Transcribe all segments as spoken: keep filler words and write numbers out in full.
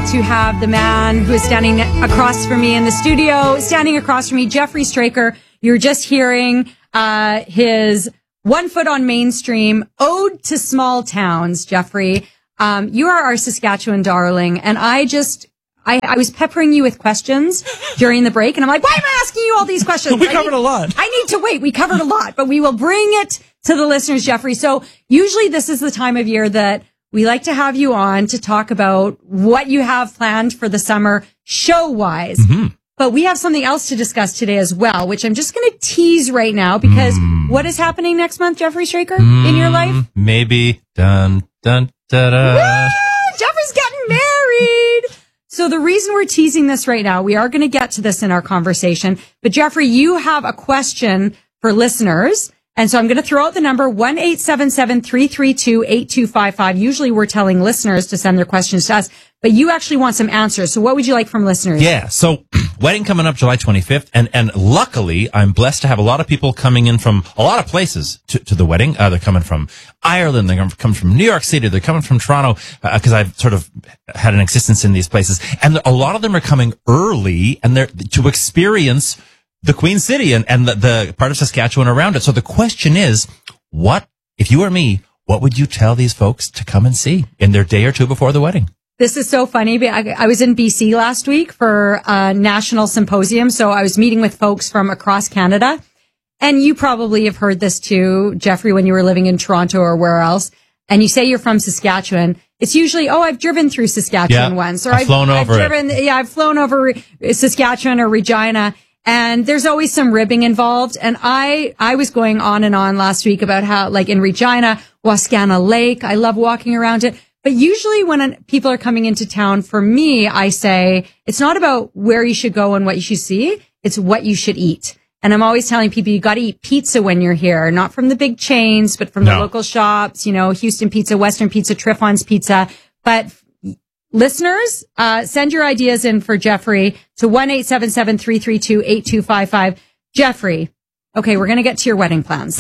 to have the man who is standing across from me in the studio, standing across from me, Jeffrey Straker. You're just hearing uh, his One Foot on Mainstream ode to small towns, Jeffrey. Um, you are our Saskatchewan darling, and I just, I, I was peppering you with questions during the break, and I'm like, why am I asking you all these questions? we I covered need, a lot. I need to wait. We covered a lot, but we will bring it to the listeners, Jeffrey. So usually this is the time of year that we like to have you on to talk about what you have planned for the summer show-wise. Mm-hmm. But we have something else to discuss today as well, which I'm just going to tease right now because mm. what is happening next month, Jeffrey Straker, mm, in your life? Maybe. Dun, dun, da, da. Woo! Jeffrey's getting married. So the reason we're teasing this right now, we are going to get to this in our conversation. But Jeffrey, you have a question for listeners. And so I'm going to throw out the number one eight seven seven, three three two, eight two five five. Usually we're telling listeners to send their questions to us, but you actually want some answers. So what would you like from listeners? Yeah. So wedding coming up July twenty-fifth. And, and luckily I'm blessed to have a lot of people coming in from a lot of places to, to the wedding. Uh, they're coming from Ireland. They're coming from New York City. They're coming from Toronto, uh, cause I've sort of had an existence in these places. And a lot of them are coming early and they're to experience the Queen City and, and the, the part of Saskatchewan around it. So the question is, what, if you were me, what would you tell these folks to come and see in their day or two before the wedding? This is so funny. I, I was in B C last week for a national symposium. So I was meeting with folks from across Canada. And you probably have heard this too, Jeffrey, when you were living in Toronto or where else. And you say you're from Saskatchewan. It's usually, oh, I've driven through Saskatchewan yeah, once. Or I've, I've flown over I've driven, it. Yeah, I've flown over Saskatchewan or Regina. And there's always some ribbing involved. And I, I was going on and on last week about how, like in Regina, Wascana Lake, I love walking around it. But usually when people are coming into town, for me, I say, it's not about where you should go and what you should see. It's what you should eat. And I'm always telling people, you got to eat pizza when you're here, not from the big chains, but from no. the local shops, you know, Houston Pizza, Western Pizza, Triffon's Pizza. But listeners, uh, send your ideas in for Jeffrey to one eight seven seven, three three two, eight two five five. Jeffrey, okay, we're going to get to your wedding plans.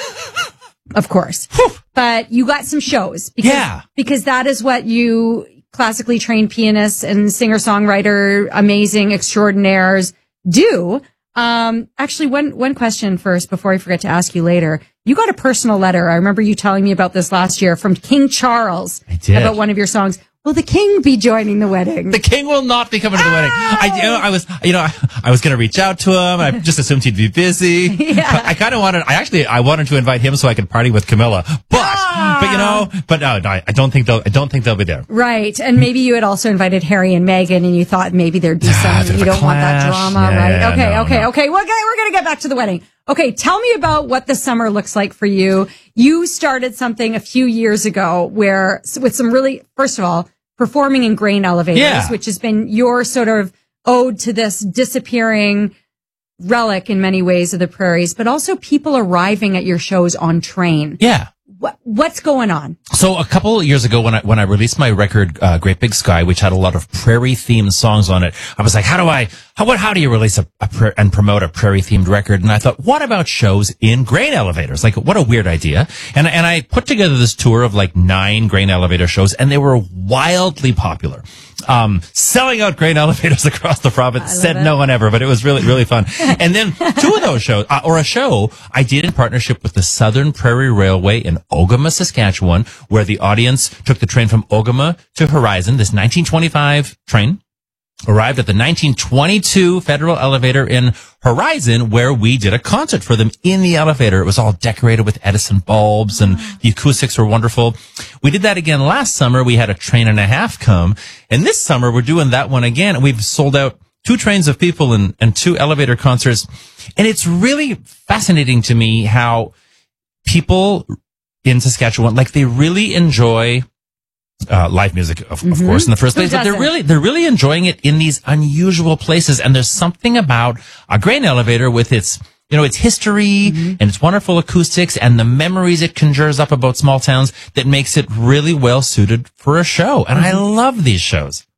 Of course. But you got some shows. Because, yeah. Because that is what you classically trained pianists and singer-songwriter, amazing extraordinaires do. Um, actually, one, one question first before I forget to ask you later. You got a personal letter. I remember you telling me about this last year from King Charles. I did. About one of your songs. Will the king be joining the wedding? The king will not be coming to the oh! wedding. I, you know, I was, you know, I, I was going to reach out to him. I just assumed he'd be busy. Yeah. I kind of wanted, I actually, I wanted to invite him so I could party with Camilla. But, ah! but you know, but no, no, I don't think they'll, I don't think they'll be there. Right. And maybe you had also invited Harry and Meghan and you thought maybe there'd be some, you don't want that drama, yeah, right? Yeah, okay, no, okay, no. okay. Well, we're going to get back to the wedding. Okay. Tell me about what the summer looks like for you. You started something a few years ago where, with some really, first of all, performing in grain elevators, yeah. which has been your sort of ode to this disappearing relic in many ways of the prairies, but also people arriving at your shows on train. Yeah. What, what's going on? So a couple of years ago when I, when I released my record, uh, Great Big Sky, which had a lot of prairie themed songs on it, I was like, how do I, how, what, how do you release a, a pra- and promote a prairie themed record? And I thought, what about shows in grain elevators? Like, what a weird idea. And, and I put together this tour of like nine grain elevator shows and they were wildly popular. Um, selling out grain elevators across the province, said it. No one ever, but it was really, really fun. And then two of those shows, uh, or a show I did in partnership with the Southern Prairie Railway in Ogama, Saskatchewan, where the audience took the train from Ogama to Horizon, this nineteen twenty-five train, arrived at the nineteen twenty-two Federal Elevator in Horizon, where we did a concert for them in the elevator. It was all decorated with Edison bulbs and the acoustics were wonderful. We did that again last summer. We had a train and a half come. And this summer we're doing that one again. We've sold out two trains of people and, and two elevator concerts. And it's really fascinating to me how people in Saskatchewan, like they really enjoy Uh, live music, of, of Mm-hmm. course, in the first place, Who but they're doesn't? really, they're really enjoying it in these unusual places. And there's something about a grain elevator with its, you know, its history mm-hmm. and its wonderful acoustics and the memories it conjures up about small towns that makes it really well suited for a show. And mm-hmm. I love these shows.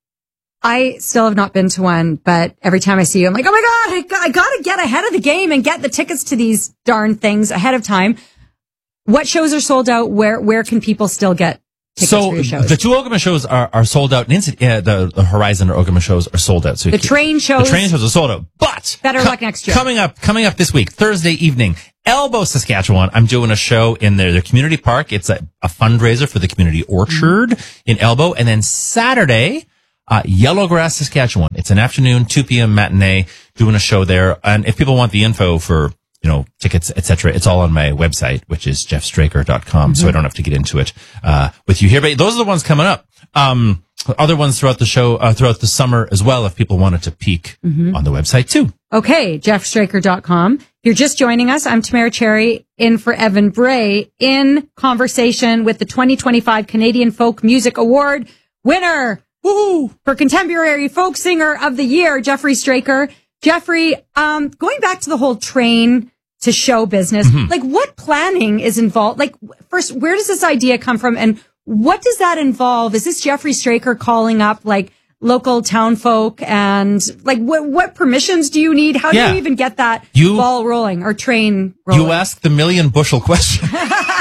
I still have not been to one, but every time I see you, I'm like, oh my God, I got, I got to get ahead of the game and get the tickets to these darn things ahead of time. What shows are sold out? Where, where can people still get tickets So for your shows. the two Ogama shows are, are sold out. And uh, the, the Horizon or Ogama shows are sold out. So the train shows. The train shows are sold out. But better luck next year. Coming up, coming up this week, Thursday evening, Elbow, Saskatchewan. I'm doing a show in their, their community park. It's a, a fundraiser for the community orchard mm-hmm. in Elbow. And then Saturday, uh, Yellowgrass, Saskatchewan. It's an afternoon, two p.m. matinee, doing a show there. And if people want the info for, you know, tickets, et cetera, it's all on my website, which is jeff straker dot com. Mm-hmm. So I don't have to get into it, uh, with you here. But those are the ones coming up. Um, other ones throughout the show, uh, throughout the summer as well, if people wanted to peek mm-hmm. on the website too. Okay, jeff straker dot com. If you're just joining us, I'm Tamara Cherry in for Evan Bray in conversation with the twenty twenty-five Canadian Folk Music Award winner. Woo! For Contemporary Folk Singer of the Year, Jeffrey Straker. Jeffrey, um, going back to the whole train to show business, mm-hmm. like what planning is involved? Like first, where does this idea come from and what does that involve? Is this Jeffrey Straker calling up like local town folk and like what, what permissions do you need? How yeah. do you even get that you, ball rolling or train rolling? You ask the million bushel question.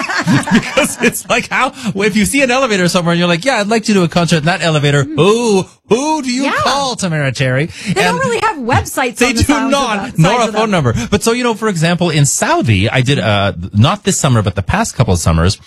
Because it's like how, if you see an elevator somewhere and you're like, yeah, I'd like to do a concert in that elevator. Mm-hmm. Who, who do you yeah. call, Tamara Cherry? They and don't really have websites. They on the do not, nor a phone number. But so, you know, for example, in Southie, I did, uh, not this summer, but the past couple of summers,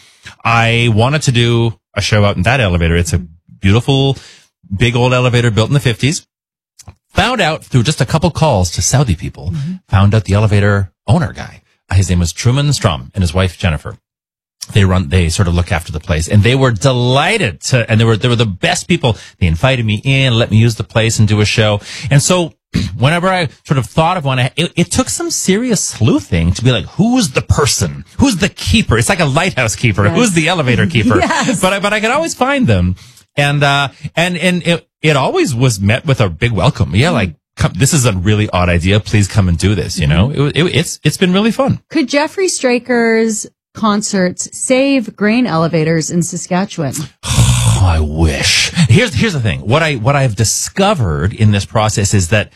I wanted to do a show out in that elevator. It's a beautiful, big old elevator built in the fifties. Found out through just a couple calls to Southie people, mm-hmm. found out the elevator owner guy. His name was Truman Strom and his wife Jennifer. They run, they sort of look after the place and they were delighted to, and they were, they were the best people. They invited me in, let me use the place and do a show. And so whenever I sort of thought of one, it, it took some serious sleuthing to be like, who's the person? Who's the keeper? It's like a lighthouse keeper. Yes. Who's the elevator keeper? Yes. But I, but I could always find them. And, uh, and, and it, it always was met with a big welcome. Yeah. Like, come, this is a really odd idea. Please come and do this. You know, it, it, it's, it's been really fun. Could Jeffrey Straker's concerts save grain elevators in Saskatchewan? Oh, I wish. Here's, here's the thing. What I, what I've discovered in this process is that,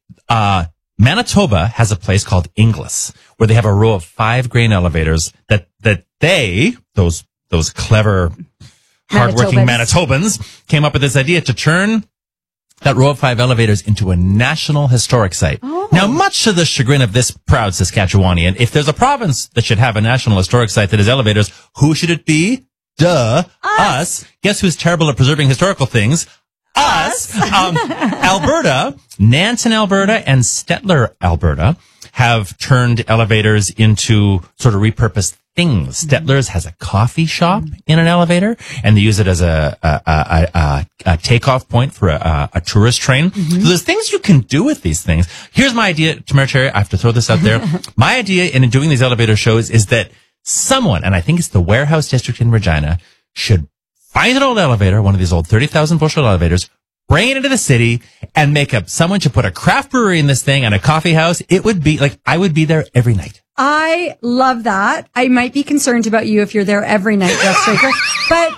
uh, Manitoba has a place called Inglis where they have a row of five grain elevators that, that they, those, those clever, hardworking Manitobans. Manitobans came up with this idea to turn that row of five elevators into a national historic site. Oh. Now, much to the chagrin of this proud Saskatchewanian, if there's a province that should have a national historic site that is elevators, who should it be? Duh. Us. Us. Guess who's terrible at preserving historical things? Us. Us. um, Alberta, Nanton, Alberta, and Stettler, Alberta have turned elevators into sort of repurposed things. Stettler's has a coffee shop in an elevator, and they use it as a a, a, a, a takeoff point for a, a tourist train. Mm-hmm. So there's things you can do with these things. Here's my idea, Tamara Cherry. I have to throw this out there. My idea in doing these elevator shows is that someone, and I think it's the Warehouse District in Regina, should find an old elevator, one of these old thirty thousand bushel elevators, bring it into the city, and make up, someone should put a craft brewery in this thing and a coffee house. It would be like, I would be there every night. I love that. I might be concerned about you if you're there every night, Jeff Straker. But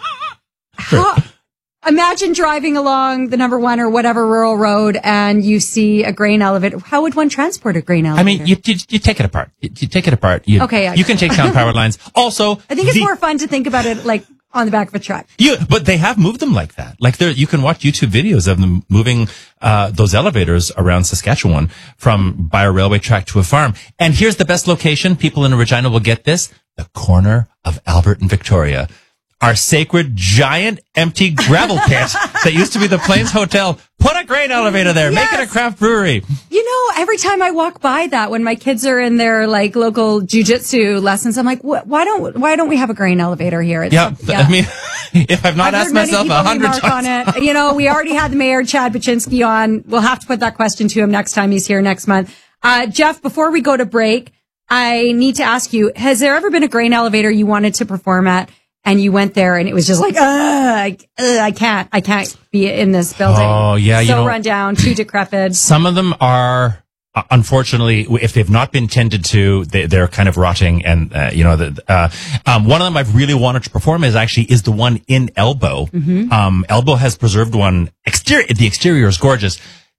how, imagine driving along the number one or whatever rural road and you see a grain elevator. How would one transport a grain elevator? I mean, you you, you take it apart. You, you take it apart. You, okay, you can take down power lines. Also, I think it's the, more fun to think about it like on the back of a truck. You, but they have moved them like that. Like there, you can watch YouTube videos of them moving, uh, those elevators around Saskatchewan from by a railway track to a farm. And here's the best location. People in Regina will get this. The corner of Albert and Victoria. Our sacred, giant, empty gravel pit that used to be the Plains Hotel. Put a grain elevator there. Yes. Make it a craft brewery. You know, every time I walk by that, when my kids are in their like local jujitsu lessons, I'm like, why don't why don't we have a grain elevator here? It's, yeah, yeah, I mean, if I've not I've asked myself a hundred times on it, you know, we already had the mayor Chad Baczynski on. We'll have to put that question to him next time he's here next month. Uh, Jeff, before we go to break, I need to ask you: has there ever been a grain elevator you wanted to perform at? And you went there and it was just like, uh, I, uh, I can't, I can't be in this building. Oh, yeah. So you know, run down, too decrepit. Some of them are, uh, unfortunately, if they've not been tended to, they, they're kind of rotting. And, uh, you know, the, uh, um, one of them I've really wanted to perform is actually is the one in Elbow. Mm-hmm. Um, Elbow has preserved one exterior. The exterior is gorgeous.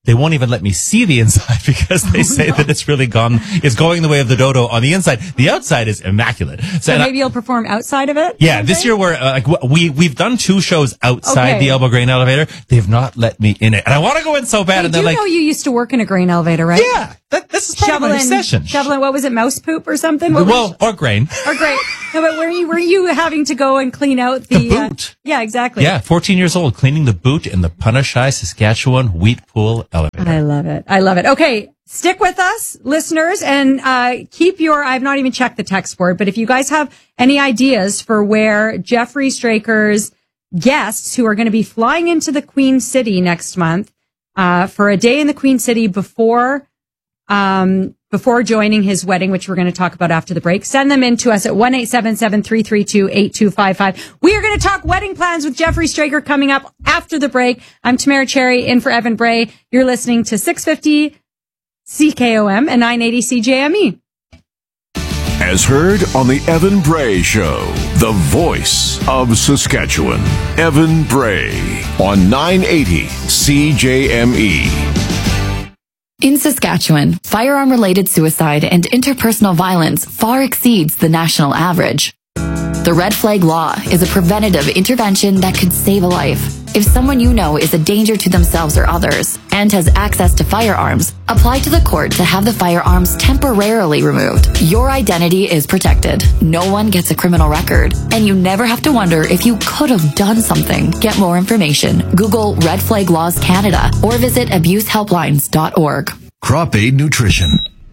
they won't even let me see the inside because they Oh, say no. that it's really gone, it's going the way of the dodo on the inside. The outside is immaculate. So, So and I- maybe you'll perform outside of it? yeah, this year we're, uh, like, w- we, we've done two shows outside Okay. the Elbow Grain elevator. They've not let me in it. And I want to go in so bad. I and do they're like, know you used to work in a grain elevator, right? yeah, that, this is part of my Shoveling, session. shoveling, what was it, mouse poop or something? What Well, was, or grain. or great. No, but were you, were you having to go and clean out the, The uh, boot. yeah, exactly. Yeah, fourteen years old, cleaning the boot in the Punashai, Saskatchewan wheat pool elevator. I love it. I love it. Okay. Stick with us, listeners, and uh, keep your, I've not even checked the text board, but if you guys have any ideas for where Jeffrey Straker's guests who are going to be flying into the Queen City next month uh, for a day in the Queen City before um, before joining his wedding, which we're going to talk about after the break, send them in to us at one eight seven seven, three three two, eight two five five. We are going to talk wedding plans with Jeffrey Straker coming up after the break. I'm Tamara Cherry in for Evan Bray. You're listening to six fifty C K O M and nine eighty C J M E. As heard on the Evan Bray Show, the voice of Saskatchewan, Evan Bray on nine eighty C J M E. In Saskatchewan, firearm-related suicide and interpersonal violence far exceeds the national average. The Red Flag Law is a preventative intervention that could save a life. If someone you know is a danger to themselves or others and has access to firearms, apply to the court to have the firearms temporarily removed. Your identity is protected. No one gets a criminal record, and you never have to wonder if you could have done something. Get more information. Google Red Flag Laws Canada or visit abuse helplines dot org. Crop Aid Nutrition.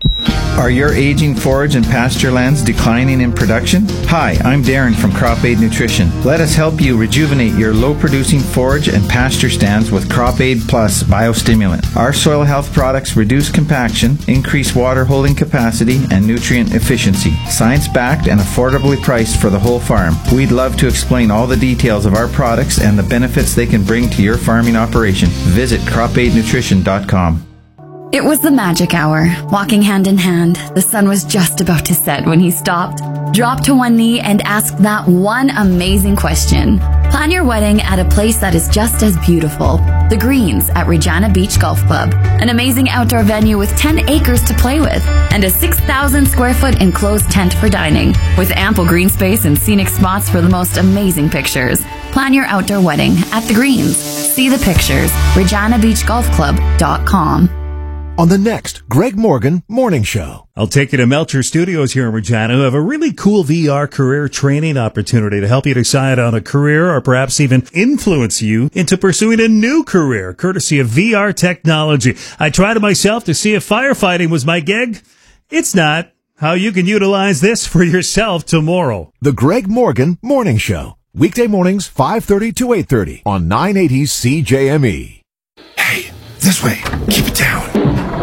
Are your aging forage and pasture lands declining in production? Hi, I'm Darren from Crop Aid Nutrition. Let us help you rejuvenate your low-producing forage and pasture stands with Crop Aid Plus biostimulant. Our soil health products reduce compaction, increase water holding capacity, and nutrient efficiency. Science-backed and affordably priced for the whole farm. We'd love to explain all the details of our products and the benefits they can bring to your farming operation. Visit crop aid nutrition dot com. It was the magic hour. Walking hand in hand, the sun was just about to set when he stopped, dropped to one knee, and asked that one amazing question. Plan your wedding at a place that is just as beautiful. The Greens at Regina Beach Golf Club, an amazing outdoor venue with ten acres to play with, and a six thousand square foot enclosed tent for dining, with ample green space and scenic spots for the most amazing pictures. Plan your outdoor wedding at The Greens. See the pictures, regina beach golf club dot com. On the next Greg Morgan Morning Show. I'll take you to Melcher Studios here in Regina, who have a really cool V R career training opportunity to help you decide on a career or perhaps even influence you into pursuing a new career, courtesy of V R technology. I tried it myself to see if firefighting was my gig. It's not. How you can utilize this for yourself tomorrow. The Greg Morgan Morning Show. Weekday mornings, five thirty to eight thirty on nine eighty C J M E. Hey, this way. Keep it down.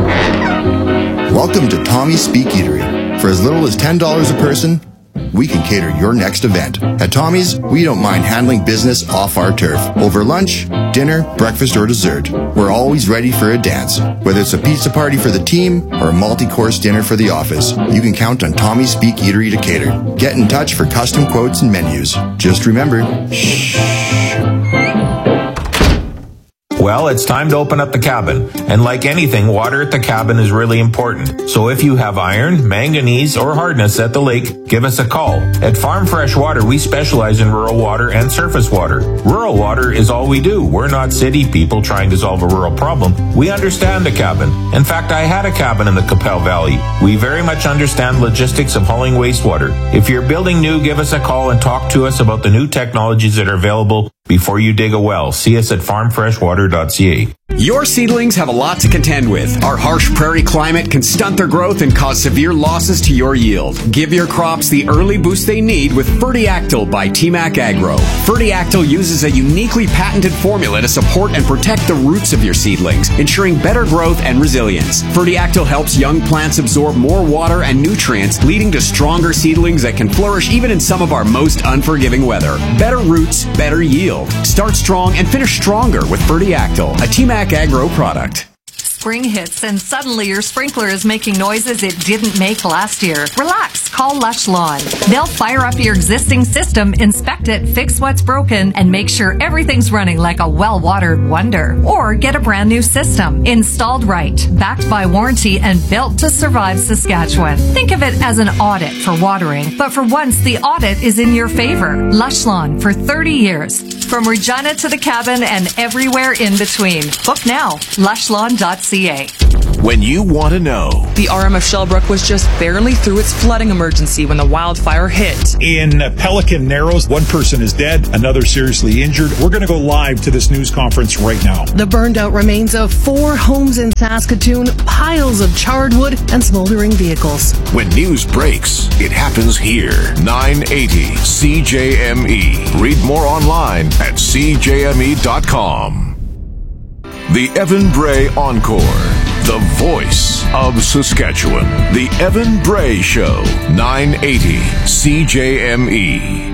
Welcome to Tommy's Speak Eatery. For as little as ten dollars a person, we can cater your next event. At Tommy's, we don't mind handling business off our turf. Over lunch, dinner, breakfast, or dessert, we're always ready for a dance. Whether it's a pizza party for the team or a multi-course dinner for the office, you can count on Tommy's Speak Eatery to cater. Get in touch for custom quotes and menus. Just remember, shh. Well, it's time to open up the cabin. And like anything, water at the cabin is really important. So if you have iron, manganese, or hardness at the lake, give us a call. At Farm Fresh Water, we specialize in rural water and surface water. Rural water is all we do. We're not city people trying to solve a rural problem. We understand a cabin. In fact, I had a cabin in the Qu'Appelle Valley. We very much understand logistics of hauling wastewater. If you're building new, give us a call and talk to us about the new technologies that are available before you dig a well. See us at farm fresh water dot c a. Your seedlings have a lot to contend with. Our harsh prairie climate can stunt their growth and cause severe losses to your yield. Give your crops the early boost they need with Fertiactyl by T MAC Agro. Fertiactyl uses a uniquely patented formula to support and protect the roots of your seedlings, ensuring better growth and resilience. Fertiactyl helps young plants absorb more water and nutrients, leading to stronger seedlings that can flourish even in some of our most unforgiving weather. Better roots, better yield. Start strong and finish stronger with Fertiactyl, a T MAC Agro product. Spring hits and suddenly your sprinkler is making noises it didn't make last year. Relax, call Lush Lawn. They'll fire up your existing system, inspect it, fix what's broken, and make sure everything's running like a well-watered wonder. Or get a brand new system, installed right, backed by warranty, and built to survive Saskatchewan. Think of it as an audit for watering, but for once the audit is in your favor. Lush Lawn for thirty years. From Regina to the cabin and everywhere in between. Book now, lush lawn dot c a. When you want to know. The R M F Shellbrook was just barely through its flooding emergency when the wildfire hit. In Pelican Narrows, one person is dead, another seriously injured. We're going to go live to this news conference right now. The burned out remains of four homes in Saskatoon, piles of charred wood, and smoldering vehicles. When news breaks, it happens here. nine eighty C J M E. Read more online at c j m e dot com. The Evan Bray Encore. The voice of Saskatchewan. The Evan Bray Show. nine eighty C J M E.